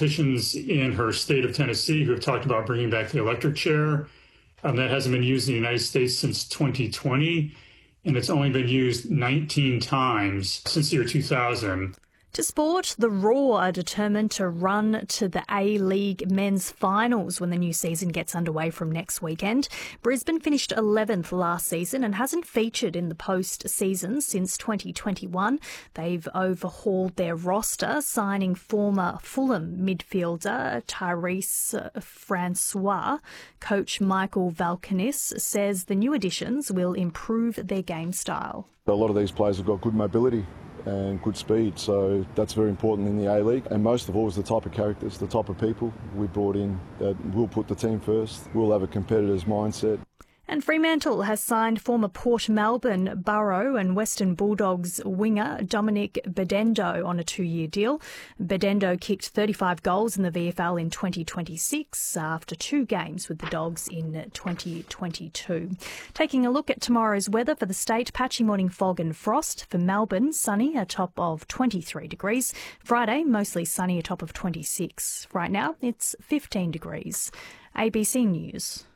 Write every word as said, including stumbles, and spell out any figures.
politicians in her state of Tennessee who have talked about bringing back the electric chair. Um, that hasn't been used in the United States since twenty twenty, and it's only been used nineteen times since the year two thousand. To sport, the Roar are determined to run to the A-League men's finals when the new season gets underway from next weekend. Brisbane finished eleventh last season and hasn't featured in the post-season since twenty twenty-one. They've overhauled their roster, signing former Fulham midfielder Tyrese Francois. Coach Michael Valkanis says the new additions will improve their game style. A lot of these players have got good mobility and good speed, so that's very important in the A-League. And most of all is the type of characters, the type of people we brought in that will put the team first, will have a competitor's mindset. And Fremantle has signed former Port Melbourne, Borough and Western Bulldogs winger Dominic Bedendo on a two-year deal. Bedendo kicked thirty-five goals in the V F L in twenty twenty-six after two games with the Dogs in twenty twenty-two. Taking a look at tomorrow's weather for the state, patchy morning fog and frost. For Melbourne, sunny, a top of twenty-three degrees. Friday, mostly sunny, a top of twenty-six. Right now, it's fifteen degrees. A B C News.